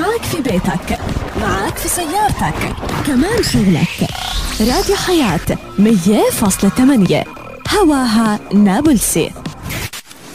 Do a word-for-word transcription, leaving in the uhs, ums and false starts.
معاك في بيتك، معاك في سيارتك، كمان شغلك. راديو حياة مية فاصلة ثمانية، هواها نابلسي.